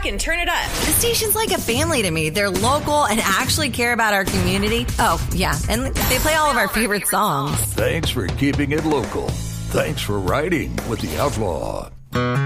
and turn it up. The station's like a family to me. They're local and actually care about our community. Oh, yeah, and they play all of our favorite songs. Thanks for keeping it local. Thanks for riding with the Outlaw.